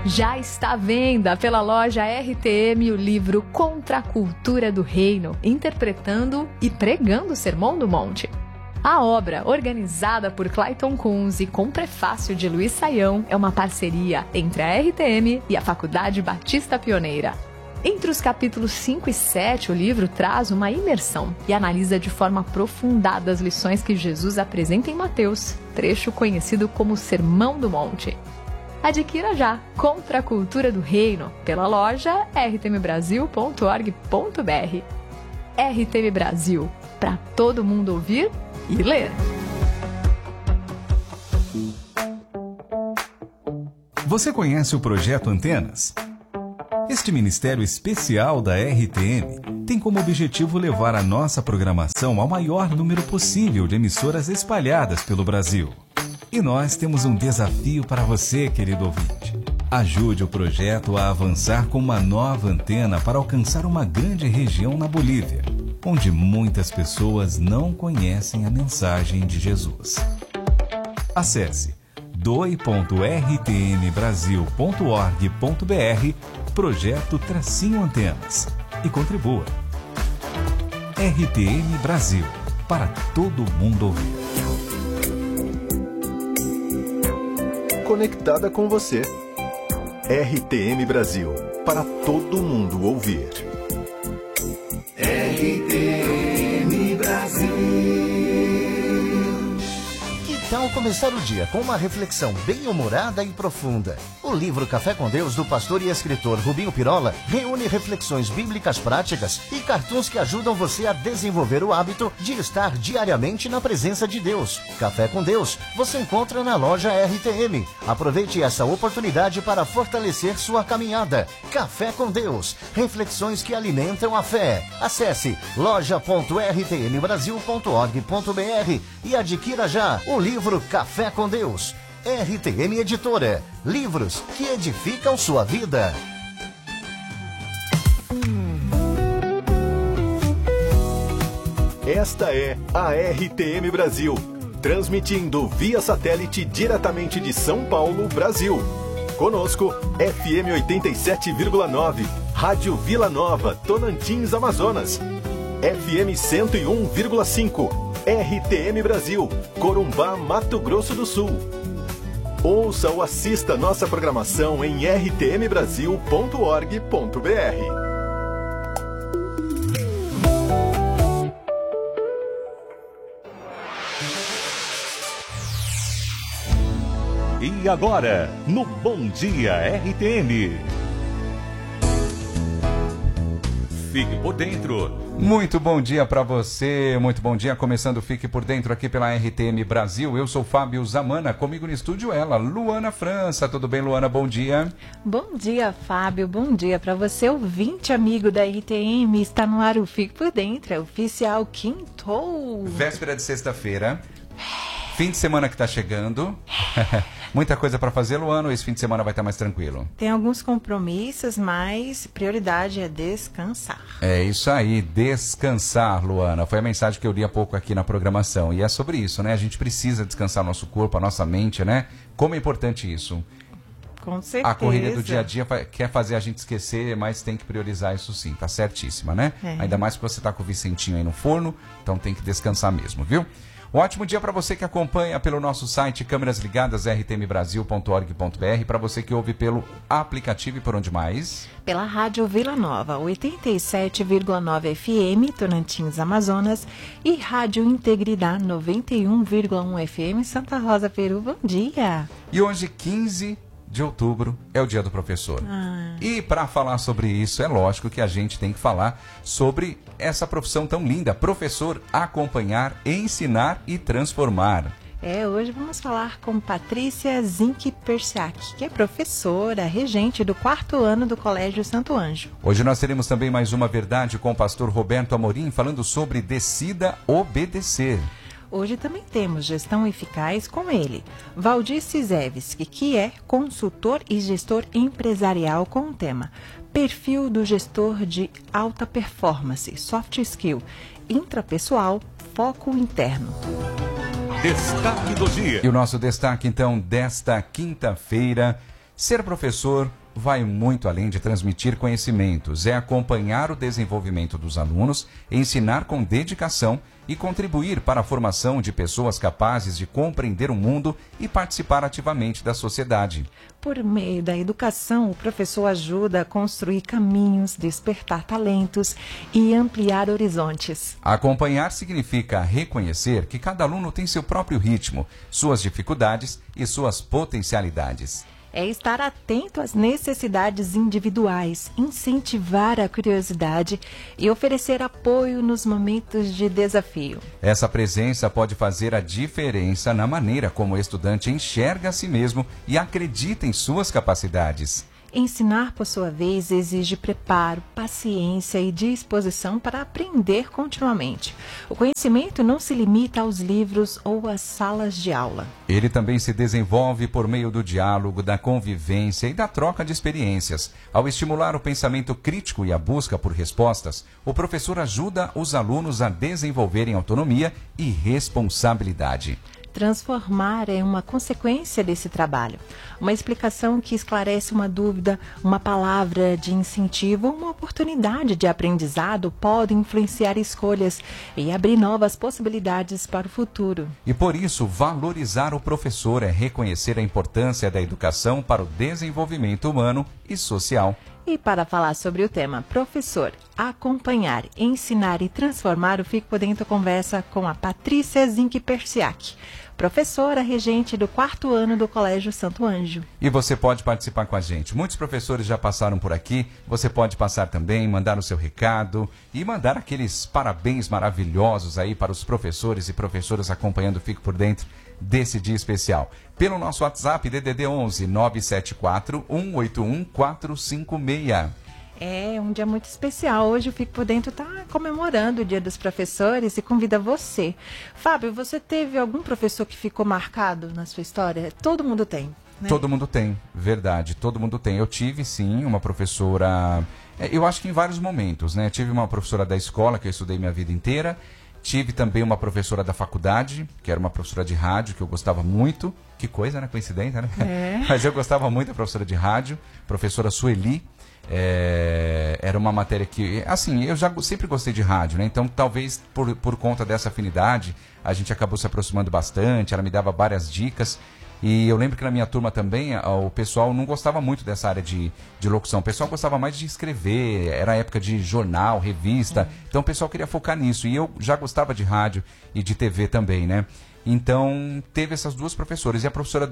Já está à venda pela loja RTM o livro Contra a Cultura do Reino, interpretando e pregando o Sermão do Monte. A obra, organizada por Clayton Kunze com prefácio de Luiz Saião, é uma parceria entre a RTM e a Faculdade Batista Pioneira. Entre os capítulos 5 e 7, o livro traz uma imersão e analisa de forma aprofundada as lições que Jesus apresenta em Mateus, trecho conhecido como Sermão do Monte. Adquira já Contra a Cultura do Reino pela loja rtmbrasil.org.br. RTM Brasil, para todo mundo ouvir e ler. Você conhece o Projeto Antenas? Este ministério especial da RTM tem como objetivo levar a nossa programação ao maior número possível de emissoras espalhadas pelo Brasil. E nós temos um desafio para você, querido ouvinte. Ajude o projeto a avançar com uma nova antena para alcançar uma grande região na Bolívia, onde muitas pessoas não conhecem a mensagem de Jesus. Acesse doe.rtmbrasil.org.br Projeto-Antenas e contribua. RTM Brasil, para todo mundo ouvir. Conectada com você. RTM Brasil, para todo mundo ouvir. RTM Brasil. Que tal começar o dia com uma reflexão bem-humorada e profunda? O livro Café com Deus, do pastor e escritor Rubinho Pirola, reúne reflexões bíblicas práticas e cartoons que ajudam você a desenvolver o hábito de estar diariamente na presença de Deus. Café com Deus você encontra na loja RTM. Aproveite essa oportunidade para fortalecer sua caminhada. Café com Deus, reflexões que alimentam a fé. Acesse loja.rtmbrasil.org.br e adquira já o livro Café com Deus. RTM Editora. Livros que edificam sua vida. Esta é a RTM Brasil, transmitindo via satélite diretamente de São Paulo, Brasil. Conosco, FM 87,9, Rádio Vila Nova, Tocantins, Amazonas. FM 101,5, RTM Brasil, Corumbá, Mato Grosso do Sul. Ouça ou assista nossa programação em rtmbrasil.org.br. E agora, no Bom Dia RTM. Fique por dentro. Muito bom dia para você, muito bom dia. Começando o Fique por Dentro aqui pela RTM Brasil. Eu sou Fábio Zamana, comigo no estúdio ela, Luana França. Tudo bem, Luana? Bom dia. Bom dia, Fábio. Bom dia para você, ouvinte amigo da RTM. Está no ar o Fique por Dentro, é oficial quintou. Véspera de sexta-feira. Fim de semana que está chegando. Muita coisa para fazer, Luana, ou esse fim de semana vai estar mais tranquilo? Tem alguns compromissos, mas prioridade é descansar. É isso aí, descansar, Luana. Foi a mensagem que eu li há pouco aqui na programação. E é sobre isso, né? A gente precisa descansar nosso corpo, a nossa mente, né? Como é importante isso. Com certeza. A correria do dia a dia quer fazer a gente esquecer, mas tem que priorizar isso sim, tá certíssima, né? É. Ainda mais que você tá com o Vicentinho aí no forno, então tem que descansar mesmo, viu? Um ótimo dia para você que acompanha pelo nosso site Câmeras Ligadas, rtmbrasil.org.br, para você que ouve pelo aplicativo e por onde mais? Pela Rádio Vila Nova, 87,9 FM, Tocantins, Amazonas, e Rádio Integridade, 91,1 FM, Santa Rosa, Peru. Bom dia! E hoje, 15 de outubro, é o Dia do Professor. E para falar sobre isso, é lógico que a gente tem que falar sobre essa profissão tão linda, professor, acompanhar, ensinar e transformar. Hoje vamos falar com Patrícia Zinck Persiak, que é professora, regente do 4º ano do Colégio Santo Anjo. Hoje nós teremos também mais uma verdade com o pastor Roberto Amorim, falando sobre Decida Obedecer. Hoje também temos Gestão Eficaz com ele, Valdir Cizevski, que é consultor e gestor empresarial com o tema Perfil do Gestor de Alta Performance, Soft Skill, Intrapessoal, Foco Interno. Destaque do dia. E o nosso destaque, então, desta quinta-feira, Ser professor vai muito além de transmitir conhecimentos, é acompanhar o desenvolvimento dos alunos, ensinar com dedicação e contribuir para a formação de pessoas capazes de compreender o mundo e participar ativamente da sociedade. Por meio da educação, o professor ajuda a construir caminhos, despertar talentos e ampliar horizontes. Acompanhar significa reconhecer que cada aluno tem seu próprio ritmo, suas dificuldades e suas potencialidades. É estar atento às necessidades individuais, incentivar a curiosidade e oferecer apoio nos momentos de desafio. Essa presença pode fazer a diferença na maneira como o estudante enxerga a si mesmo e acredita em suas capacidades. Ensinar, por sua vez, exige preparo, paciência e disposição para aprender continuamente. O conhecimento não se limita aos livros ou às salas de aula. Ele também se desenvolve por meio do diálogo, da convivência e da troca de experiências. Ao estimular o pensamento crítico e a busca por respostas, o professor ajuda os alunos a desenvolverem autonomia e responsabilidade. Transformar é uma consequência desse trabalho. Uma explicação que esclarece uma dúvida, uma palavra de incentivo ou uma oportunidade de aprendizado pode influenciar escolhas e abrir novas possibilidades para o futuro. E por isso, valorizar o professor é reconhecer a importância da educação para o desenvolvimento humano e social. E para falar sobre o tema professor, acompanhar, ensinar e transformar, o Fique por Dentro conversa com a Patrícia Zinck-Persiak, professora regente do 4º ano do Colégio Santo Anjo. E você pode participar com a gente. Muitos professores já passaram por aqui, você pode passar também, mandar o seu recado e mandar aqueles parabéns maravilhosos aí para os professores e professoras acompanhando o Fique por Dentro desse dia especial. Pelo nosso WhatsApp, DDD 11 974 181 456. É um dia muito especial. Hoje o Fique por Dentro está comemorando o Dia dos Professores e convida você. Fábio, você teve algum professor que ficou marcado na sua história? Todo mundo tem, né? Todo mundo tem, verdade, todo mundo tem. Eu tive, sim, uma professora, eu acho que em vários momentos, né? Tive uma professora da escola, que eu estudei minha vida inteira. Tive também uma professora da faculdade, que era uma professora de rádio, que eu gostava muito. Que coisa, né? Coincidência, né? É. Mas eu gostava muito da professora de rádio, professora Sueli. Era uma matéria que, assim, eu já sempre gostei de rádio, né? Então, talvez por conta dessa afinidade, a gente acabou se aproximando bastante. Ela me dava várias dicas. E eu lembro que na minha turma também, o pessoal não gostava muito dessa área de locução. O pessoal gostava mais de escrever, era época de jornal, revista. Então o pessoal queria focar nisso. E eu já gostava de rádio e de TV também, né? Então teve essas duas professoras. E a professora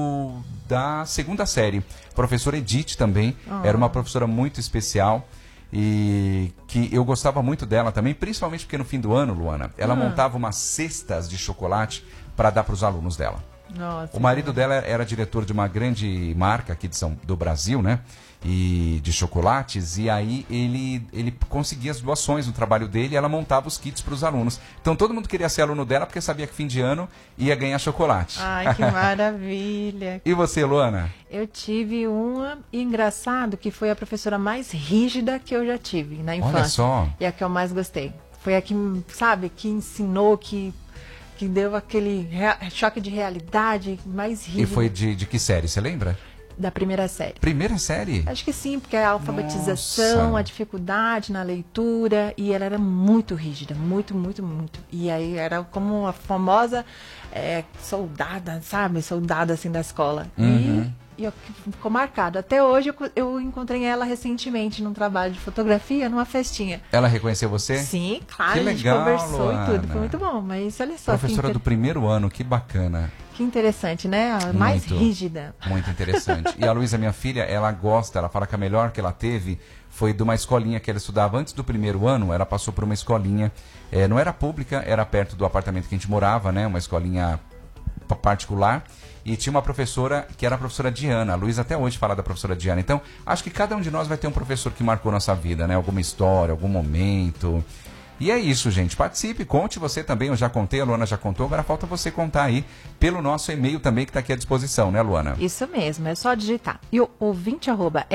da 2ª série, professora Edith também, era uma professora muito especial. E que eu gostava muito dela também, principalmente porque no fim do ano, Luana, ela montava umas cestas de chocolate para dar para os alunos dela. Nossa, o marido dela era diretor de uma grande marca aqui do Brasil, né? E de chocolates, e aí ele conseguia as doações no trabalho dele e ela montava os kits para os alunos. Então todo mundo queria ser aluno dela porque sabia que fim de ano ia ganhar chocolate. Ai, que maravilha. E você, Luana? Eu tive uma, engraçado, que foi a professora mais rígida que eu já tive na infância. Olha só. E a que eu mais gostei. Foi a que, sabe, que ensinou, que deu aquele choque de realidade mais rígido. E foi de que série, você lembra? Da 1ª série. 1ª série? Acho que sim, porque a alfabetização, Nossa. a dificuldade na leitura, e ela era muito rígida, muito, muito, muito. E aí era como a famosa soldada, sabe? Soldada, assim, da escola. Uhum. E ficou marcado. Até hoje eu encontrei ela recentemente num trabalho de fotografia, numa festinha. Ela reconheceu você? Sim, claro, Que a gente legal, conversou Luana. e tudo. Foi muito bom, mas olha só. Professora do 1º ano, que bacana. Que interessante, né? A mais Muito. rígida. Muito interessante. E a Luísa, minha filha, ela fala que a melhor que ela teve foi de uma escolinha que ela estudava antes do 1º ano. Ela passou por uma escolinha, não era pública, era perto do apartamento que a gente morava, né? Uma escolinha particular. E tinha uma professora que era a professora Diana. A Luísa até hoje fala da professora Diana. Então, acho que cada um de nós vai ter um professor que marcou nossa vida, né? Alguma história, algum momento. E é isso, gente. Participe, conte você também. Eu já contei, a Luana já contou. Agora falta você contar aí pelo nosso e-mail também, que está aqui à disposição, né, Luana? Isso mesmo, é só digitar. E o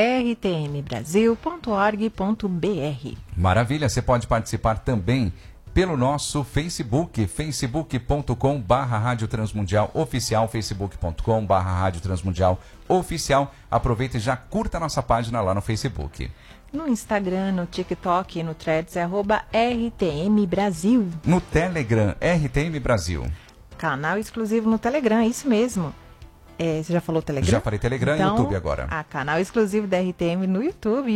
ouvinte@rtmbrasil.org.br. Maravilha. Você pode participar também pelo nosso Facebook, facebook.com/Rádio Transmundial Oficial, facebook.com/Rádio Transmundial Oficial. Aproveita e já curta a nossa página lá no Facebook. No Instagram, no TikTok e no Threads é @RTM Brasil. No Telegram, RTM Brasil. Canal exclusivo no Telegram, é isso mesmo. Você já falou Telegram? Já falei Telegram então, e YouTube agora. Canal exclusivo da RTM no YouTube,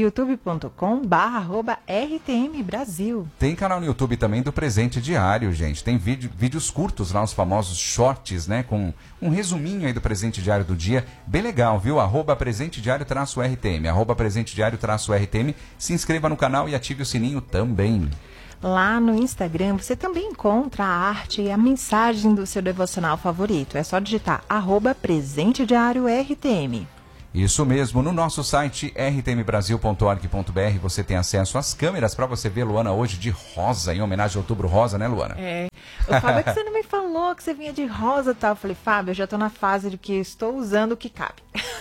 youtube.com/RTM Brasil. Tem canal no YouTube também do Presente Diário, gente. Tem vídeos curtos lá, os famosos shorts, né? Com um resuminho aí do Presente Diário do dia. Bem legal, viu? @Presente Diário-RTM. @Presente Diário-RTM. Se inscreva no canal e ative o sininho também. Lá no Instagram você também encontra a arte e a mensagem do seu devocional favorito. É só digitar @Presente Diário RTM. Isso mesmo, no nosso site rtmbrasil.org.br você tem acesso às câmeras para você ver Luana hoje de rosa, em homenagem ao Outubro Rosa, né, Luana? O Fábio, é que você não me falou que você vinha de rosa e tal. Eu falei, Fábio, eu já estou na fase de que estou usando o que cabe.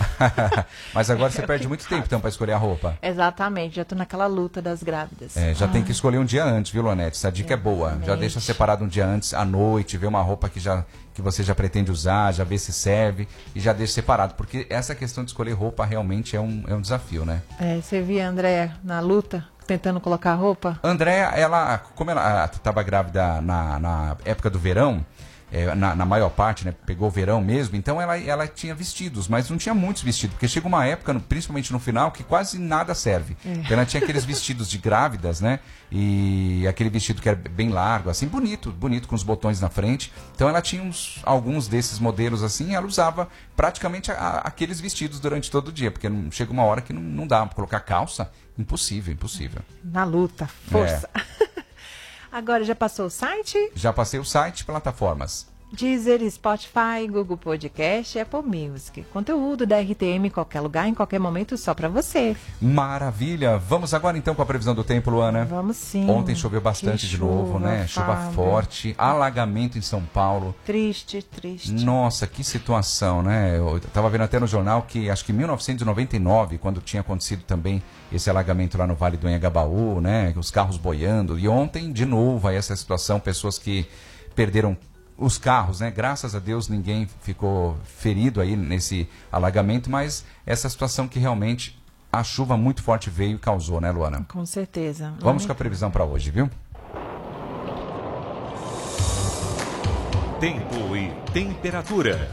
Mas agora você perde muito tempo, então, para escolher a roupa. Exatamente, já estou naquela luta das grávidas. Já tem que escolher um dia antes, viu, Luanete? Essa dica é boa. Já deixa separado um dia antes, à noite, vê uma roupa que você já pretende usar, já vê se serve e já deixa separado. Porque essa questão de escolher roupa realmente é um desafio, né? Você via a Andréia na luta, tentando colocar a roupa? Andréia, como ela estava grávida na época do verão, na maior parte, né, pegou o verão mesmo, então ela tinha vestidos, mas não tinha muitos vestidos, porque chega uma época, principalmente no final, que quase nada serve. Então ela tinha aqueles vestidos de grávidas, né, e aquele vestido que era bem largo, assim, bonito com os botões na frente. Então ela tinha alguns desses modelos assim, e ela usava praticamente aqueles vestidos durante todo o dia, porque chega uma hora que não dá para colocar calça, impossível. Na luta, força. Agora, já passou o site? Já passei o site, plataformas. Deezer, Spotify, Google Podcast, Apple Music. Conteúdo da RTM em qualquer lugar, em qualquer momento, só pra você. Maravilha! Vamos agora então com a previsão do tempo, Luana? Vamos sim. Ontem choveu bastante de novo, né? Chuva forte, alagamento em São Paulo. Triste. Nossa, que situação, né? Eu tava vendo até no jornal que acho que em 1999, quando tinha acontecido também esse alagamento lá no Vale do Anhangabaú, né? Os carros boiando. E ontem, de novo, aí essa situação, pessoas que perderam os carros, né? Graças a Deus ninguém ficou ferido aí nesse alagamento, mas essa situação que realmente a chuva muito forte veio e causou, né, Luana? Com certeza. Vamos com a previsão para hoje, viu? Tempo e temperatura.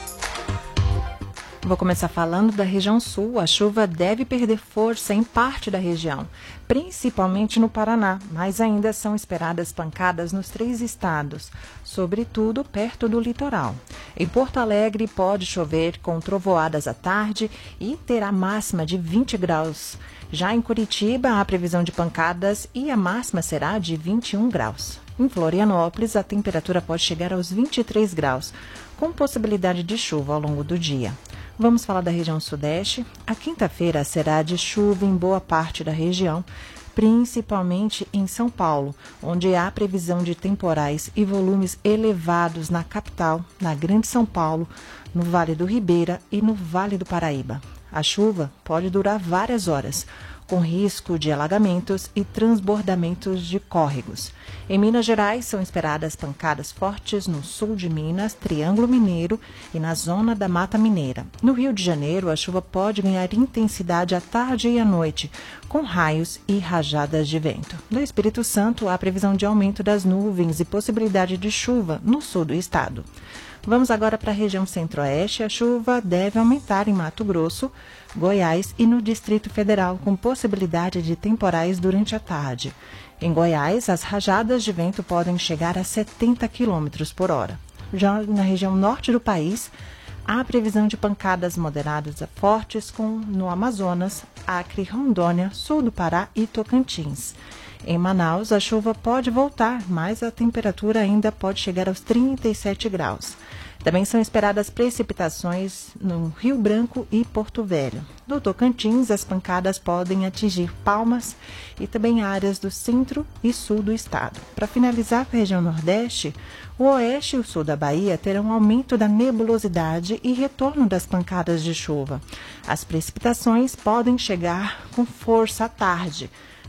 Vou começar falando da região sul. A chuva deve perder força em parte da região, principalmente no Paraná, mas ainda são esperadas pancadas nos 3 estados, sobretudo perto do litoral. Em Porto Alegre pode chover com trovoadas à tarde e terá máxima de 20 graus. Já em Curitiba, há previsão de pancadas e a máxima será de 21 graus. Em Florianópolis, a temperatura pode chegar aos 23 graus, com possibilidade de chuva ao longo do dia. Vamos falar da região sudeste. A quinta-feira será de chuva em boa parte da região, principalmente em São Paulo, onde há previsão de temporais e volumes elevados na capital, na Grande São Paulo, no Vale do Ribeira e no Vale do Paraíba. A chuva pode durar várias horas, com risco de alagamentos e transbordamentos de córregos. Em Minas Gerais, são esperadas pancadas fortes no sul de Minas, Triângulo Mineiro e na zona da Mata Mineira. No Rio de Janeiro, a chuva pode ganhar intensidade à tarde e à noite, com raios e rajadas de vento. No Espírito Santo, há previsão de aumento das nuvens e possibilidade de chuva no sul do estado. Vamos agora para a região centro-oeste. A chuva deve aumentar em Mato Grosso, Goiás e no Distrito Federal, com possibilidade de temporais durante a tarde. Em Goiás, as rajadas de vento podem chegar a 70 km por hora. Já na região norte do país, há previsão de pancadas moderadas a fortes no Amazonas, Acre, Rondônia, sul do Pará e Tocantins. Em Manaus, a chuva pode voltar, mas a temperatura ainda pode chegar aos 37 graus. Também são esperadas precipitações no Rio Branco e Porto Velho. No Tocantins, as pancadas podem atingir Palmas e também áreas do centro e sul do estado. Para finalizar a região nordeste, o oeste e o sul da Bahia terão um aumento da nebulosidade e retorno das pancadas de chuva. As precipitações podem chegar com força à tarde,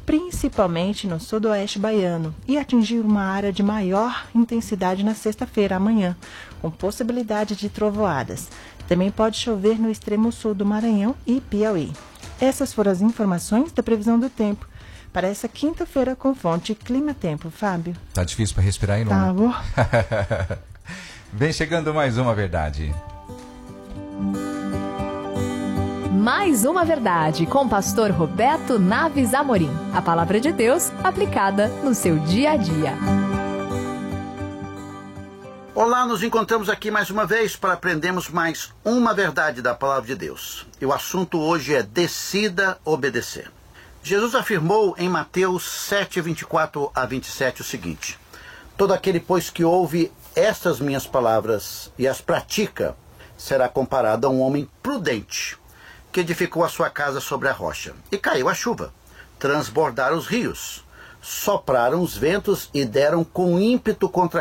principalmente no sudoeste baiano, e atingir uma área de maior intensidade na sexta-feira, amanhã, com possibilidade de trovoadas. Também pode chover no extremo sul do Maranhão e Piauí. Essas foram as informações da previsão do tempo para essa quinta-feira com fonte Clima Tempo. Fábio. Tá difícil para respirar aí, Tá bom. Vem chegando mais uma verdade. Mais uma verdade com o pastor Roberto Naves Amorim. A palavra de Deus aplicada no seu dia a dia. Olá, nos encontramos aqui mais uma vez para aprendermos mais uma verdade da palavra de Deus. E o assunto hoje é decida obedecer. Jesus afirmou em Mateus 7, 24 a 27 o seguinte: todo aquele, pois, que ouve estas minhas palavras e as pratica, será comparado a um homem prudente, que edificou a sua casa sobre a rocha. E caiu a chuva, transbordaram os rios, sopraram os ventos e deram com ímpeto contra